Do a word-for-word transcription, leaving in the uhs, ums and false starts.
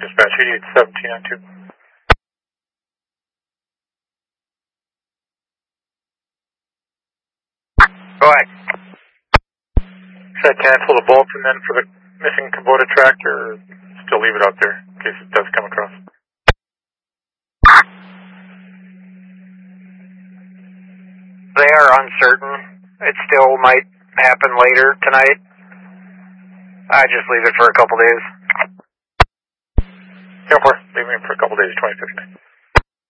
Dispatch eighty-eight seventeen nine two. Go ahead. Said cancel the Bolton then for the missing Kubota tractor, or still leave it out there in case it does come across? They are uncertain. It still might happen later tonight. I just leave it for a couple days. ten four, leave me for a couple days, twenty-fifth.